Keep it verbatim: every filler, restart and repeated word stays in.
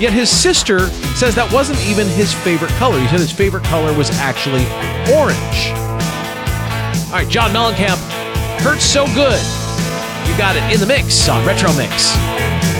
Yet his sister says that wasn't even his favorite color. He said his favorite color was actually orange. All right, John Mellencamp, Hurts So Good. You got it in the mix on Retro Mix.